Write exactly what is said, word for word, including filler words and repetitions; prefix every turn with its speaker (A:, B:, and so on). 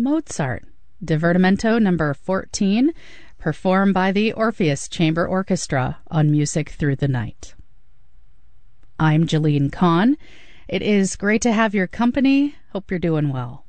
A: Mozart, Divertimento number fourteen, performed by the Orpheus Chamber Orchestra on Music Through the Night. I'm Jalene Kahn. It is great to have your company. Hope you're doing well.